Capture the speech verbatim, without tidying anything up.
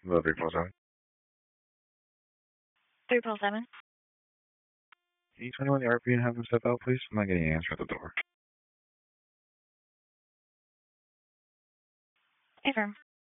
The three four seven. three four seven. Can you tell me when the R P and have them step out, please? I'm not getting an answer at the door. Affirm.